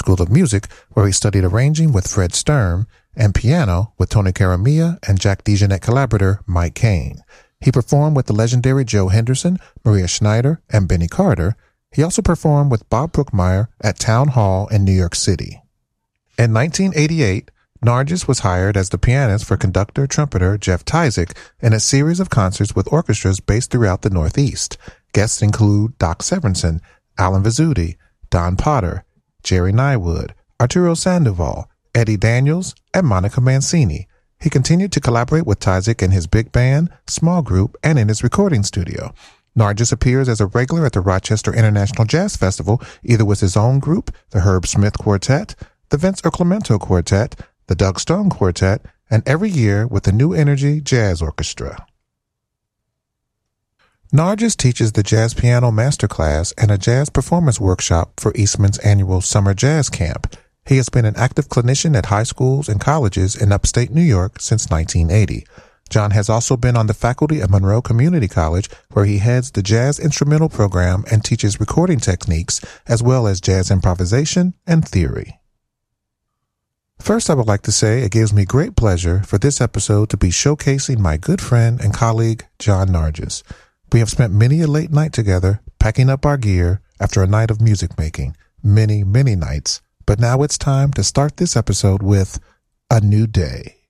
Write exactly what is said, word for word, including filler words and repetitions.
School of Music, where he studied arranging with Fred Sturm and piano with Tony Caramia and Jack DeJohnette collaborator Mike Cain. He performed with the legendary Joe Henderson, Maria Schneider, and Benny Carter. He also performed with Bob Brookmeyer at Town Hall in New York City. In nineteen eighty-eight, Nargis was hired as the pianist for conductor-trumpeter Jeff Tyzik in a series of concerts with orchestras based throughout the Northeast. Guests include Doc Severinsen, Alan Vizzuti, Don Potter, Jerry Nywood, Arturo Sandoval, Eddie Daniels, and Monica Mancini. He continued to collaborate with Tyzik in his big band, small group, and in his recording studio. Nargis appears as a regular at the Rochester International Jazz Festival, either with his own group, the Herb Smith Quartet, the Vince Clemento Quartet, the Doug Stone Quartet, and every year with the New Energy Jazz Orchestra. Nargis teaches the Jazz Piano Masterclass and a Jazz Performance Workshop for Eastman's annual Summer Jazz Camp. He has been an active clinician at high schools and colleges in upstate New York since nineteen eighty. John has also been on the faculty at Monroe Community College, where he heads the Jazz Instrumental Program and teaches recording techniques, as well as jazz improvisation and theory. First, I would like to say it gives me great pleasure for this episode to be showcasing my good friend and colleague, John Nargis. We have spent many a late night together, packing up our gear after a night of music making. Many, many nights. But now it's time to start this episode with A New Day.